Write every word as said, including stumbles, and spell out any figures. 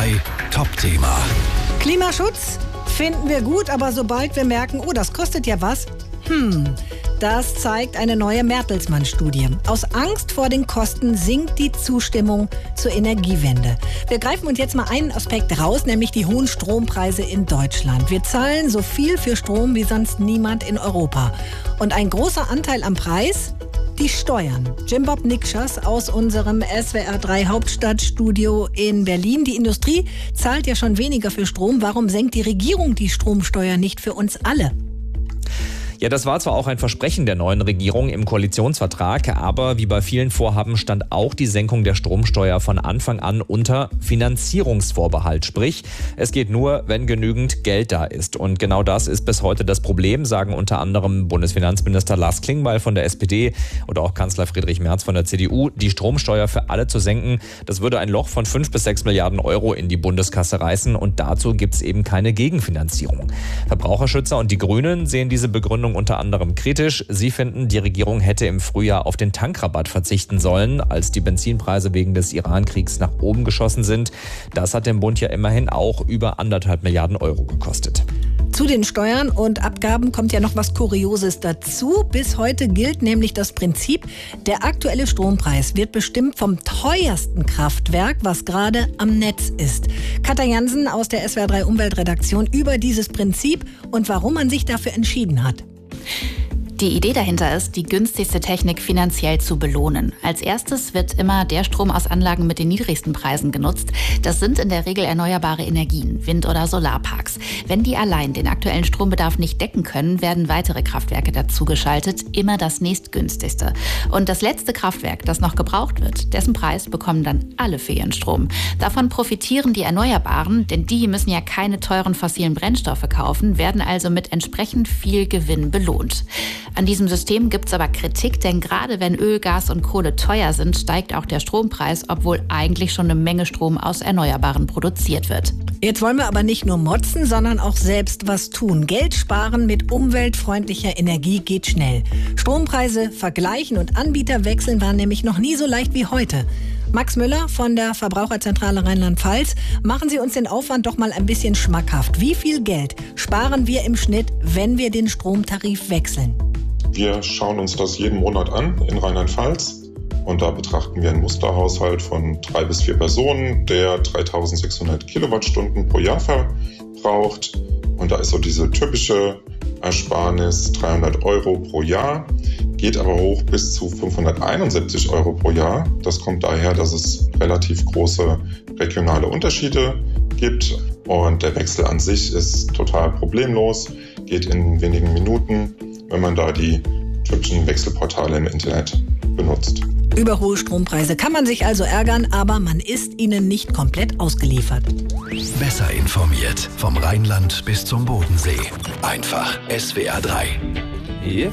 drei Top-Thema. Klimaschutz finden wir gut, aber sobald wir merken, oh, das kostet ja was, hm, das zeigt eine neue Bertelsmann-Studie. Aus Angst vor den Kosten sinkt die Zustimmung zur Energiewende. Wir greifen uns jetzt mal einen Aspekt raus, nämlich die hohen Strompreise in Deutschland. Wir zahlen so viel für Strom wie sonst niemand in Europa. Und ein großer Anteil am Preis? Die Steuern. Jim Bob Nikschas aus unserem S W R drei Hauptstadtstudio in Berlin. Die Industrie zahlt ja schon weniger für Strom. Warum senkt die Regierung die Stromsteuer nicht für uns alle? Ja, das war zwar auch ein Versprechen der neuen Regierung im Koalitionsvertrag, aber wie bei vielen Vorhaben stand auch die Senkung der Stromsteuer von Anfang an unter Finanzierungsvorbehalt. Sprich, es geht nur, wenn genügend Geld da ist. Und genau das ist bis heute das Problem, sagen unter anderem Bundesfinanzminister Lars Klingbeil von der S P D oder auch Kanzler Friedrich Merz von der C D U. Die Stromsteuer für alle zu senken, das würde ein Loch von fünf bis sechs Milliarden Euro in die Bundeskasse reißen und dazu gibt es eben keine Gegenfinanzierung. Verbraucherschützer und die Grünen sehen diese Begründung unter anderem kritisch. Sie finden, die Regierung hätte im Frühjahr auf den Tankrabatt verzichten sollen, als die Benzinpreise wegen des Iran-Kriegs nach oben geschossen sind. Das hat dem Bund ja immerhin auch über anderthalb Milliarden Euro gekostet. Zu den Steuern und Abgaben kommt ja noch was Kurioses dazu. Bis heute gilt nämlich das Prinzip, der aktuelle Strompreis wird bestimmt vom teuersten Kraftwerk, was gerade am Netz ist. Katja Jansen aus der S W R drei Umweltredaktion über dieses Prinzip und warum man sich dafür entschieden hat. Die Idee dahinter ist, die günstigste Technik finanziell zu belohnen. Als erstes wird immer der Strom aus Anlagen mit den niedrigsten Preisen genutzt. Das sind in der Regel erneuerbare Energien, Wind- oder Solarparks. Wenn die allein den aktuellen Strombedarf nicht decken können, werden weitere Kraftwerke dazugeschaltet, immer das nächstgünstigste. Und das letzte Kraftwerk, das noch gebraucht wird, dessen Preis bekommen dann alle für ihren Strom. Davon profitieren die Erneuerbaren, denn die müssen ja keine teuren fossilen Brennstoffe kaufen, werden also mit entsprechend viel Gewinn belohnt. An diesem System gibt es aber Kritik, denn gerade wenn Öl, Gas und Kohle teuer sind, steigt auch der Strompreis, obwohl eigentlich schon eine Menge Strom aus Erneuerbaren produziert wird. Jetzt wollen wir aber nicht nur motzen, sondern auch selbst was tun. Geld sparen mit umweltfreundlicher Energie geht schnell. Strompreise vergleichen und Anbieter wechseln war nämlich noch nie so leicht wie heute. Max Müller von der Verbraucherzentrale Rheinland-Pfalz, machen Sie uns den Aufwand doch mal ein bisschen schmackhaft. Wie viel Geld sparen wir im Schnitt, wenn wir den Stromtarif wechseln? Wir schauen uns das jeden Monat an in Rheinland-Pfalz und da betrachten wir einen Musterhaushalt von drei bis vier Personen, der dreitausendsechshundert Kilowattstunden pro Jahr verbraucht. Und da ist so diese typische Ersparnis dreihundert Euro pro Jahr, geht aber hoch bis zu fünfhunderteinundsiebzig Euro pro Jahr. Das kommt daher, dass es relativ große regionale Unterschiede gibt und der Wechsel an sich ist total problemlos, geht in wenigen Minuten, wenn man da die typischen Wechselportale im Internet benutzt. Über hohe Strompreise kann man sich also ärgern, aber man ist ihnen nicht komplett ausgeliefert. Besser informiert vom Rheinland bis zum Bodensee. Einfach S W R drei. Hier